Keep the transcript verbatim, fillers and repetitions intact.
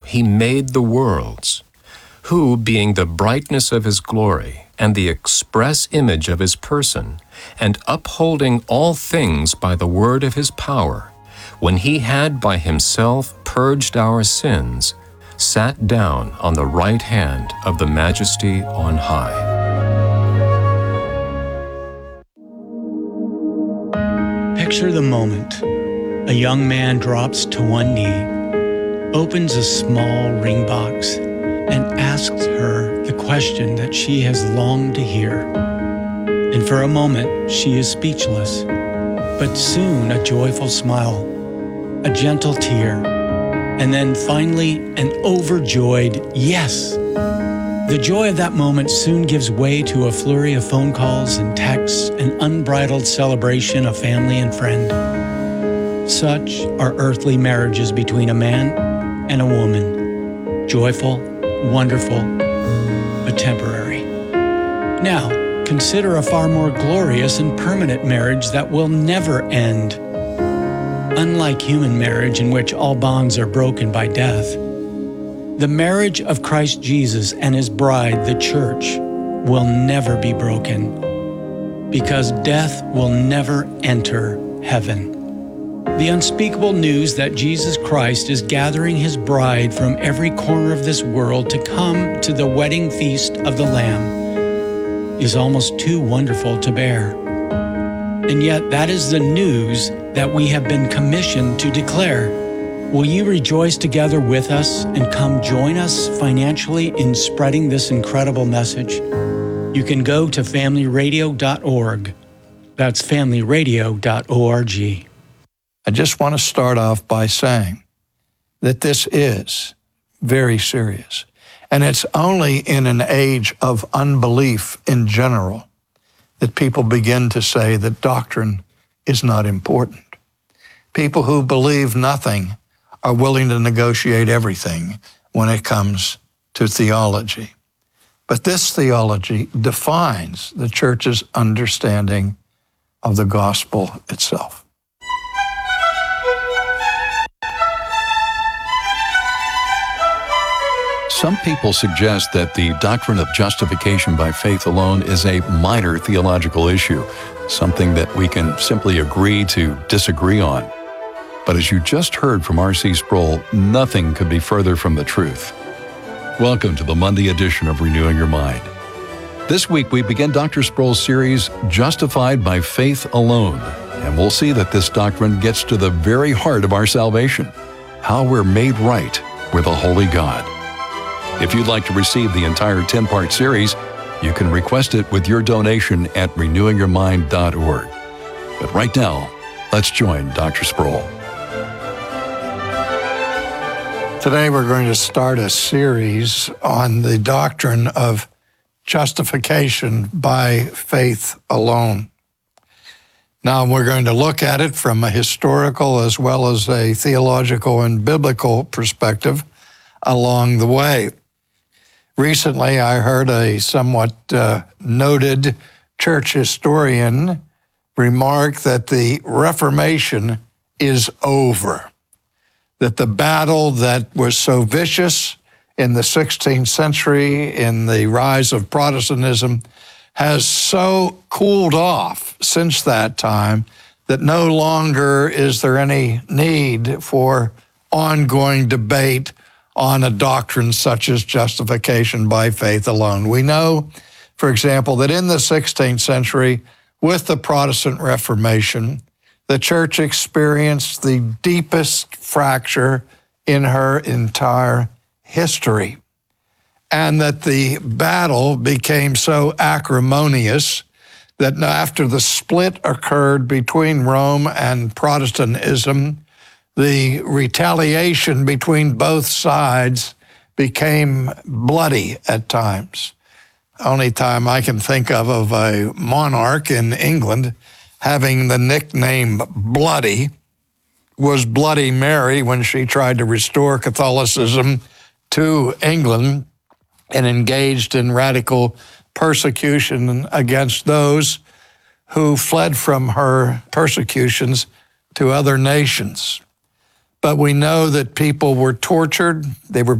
he made the worlds, who, being the brightness of his glory and the express image of his person, and upholding all things by the word of his power, when he had by himself purged our sins, sat down on the right hand of the Majesty on high. Picture the moment. A young man drops to one knee, opens a small ring box, and asks her the question that she has longed to hear. And for a moment, she is speechless. But soon a joyful smile, a gentle tear, and then finally an overjoyed yes. The joy of that moment soon gives way to a flurry of phone calls and texts, an unbridled celebration of family and friend. Such are earthly marriages between a man and a woman, joyful, wonderful, but temporary. Now, consider a far more glorious and permanent marriage that will never end. Unlike human marriage, in which all bonds are broken by death, the marriage of Christ Jesus and his bride, the church, will never be broken, because death will never enter heaven. The unspeakable news that Jesus Christ is gathering his bride from every corner of this world to come to the wedding feast of the Lamb is almost too wonderful to bear. And yet that is the news that we have been commissioned to declare. Will you rejoice together with us and come join us financially in spreading this incredible message? You can go to family radio dot org. That's family radio dot org. I just want to start off by saying that this is very serious. And it's only in an age of unbelief in general that people begin to say that doctrine is not important. People who believe nothing are willing to negotiate everything when it comes to theology. But this theology defines the church's understanding of the gospel itself. Some people suggest that the doctrine of justification by faith alone is a minor theological issue, something that we can simply agree to disagree on. But as you just heard from R C Sproul, nothing could be further from the truth. Welcome to the Monday edition of Renewing Your Mind. This week we begin Doctor Sproul's series, Justified by Faith Alone, and we'll see that this doctrine gets to the very heart of our salvation, how we're made right with a holy God. If you'd like to receive the entire ten-part series, you can request it with your donation at renewing your mind dot org. But right now, let's join Doctor Sproul. Today we're going to start a series on the doctrine of justification by faith alone. Now we're going to look at it from a historical as well as a theological and biblical perspective along the way. Recently, I heard a somewhat uh, noted church historian remark that the Reformation is over, that the battle that was so vicious in the sixteenth century, in the rise of Protestantism, has so cooled off since that time that no longer is there any need for ongoing debate on a doctrine such as justification by faith alone. We know, for example, that in the sixteenth century, with the Protestant Reformation, the church experienced the deepest fracture in her entire history, and that the battle became so acrimonious that after the split occurred between Rome and Protestantism, the retaliation between both sides became bloody at times. Only time I can think of of a monarch in England having the nickname Bloody was Bloody Mary when she tried to restore Catholicism to England and engaged in radical persecution against those who fled from her persecutions to other nations. But we know that people were tortured, they were